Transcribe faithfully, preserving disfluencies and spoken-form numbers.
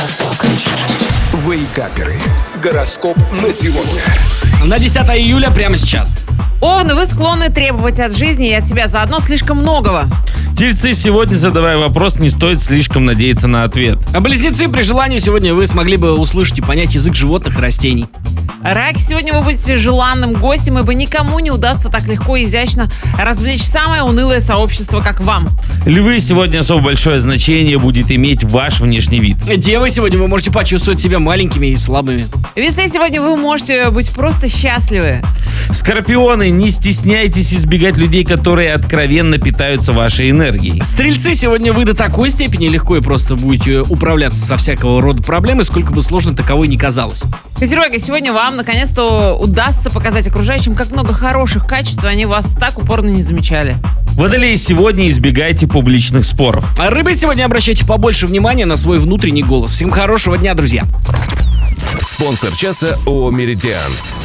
Вейкаперы. Гороскоп на сегодня. На десятое июля прямо сейчас. Овны, вы склонны требовать от жизни и от себя заодно слишком многого. Тельцы, сегодня, задавая вопрос, не стоит слишком надеяться на ответ. А близнецы, при желании сегодня вы смогли бы услышать и понять язык животных и растений. Раки, сегодня вы будете желанным гостем, ибо никому не удастся так легко и изящно развлечь самое унылое сообщество, как вам. Львы, сегодня особо большое значение будет иметь ваш внешний вид. Девы, сегодня вы можете почувствовать себя маленькими и слабыми. Весы, сегодня вы можете быть просто счастливы. Скорпионы, не стесняйтесь избегать людей, которые откровенно питаются вашей энергией. Стрельцы, сегодня вы до такой степени легко и просто будете управляться со всякого рода проблемой, сколько бы сложно таковой ни казалось. Козероги, сегодня вам наконец-то удастся показать окружающим, как много хороших качеств, они вас так упорно не замечали. Водолеи, сегодня избегайте публичных споров. А рыбы, сегодня обращайте побольше внимания на свой внутренний голос. Всем хорошего дня, друзья. Спонсор часа ООО «Меридиан».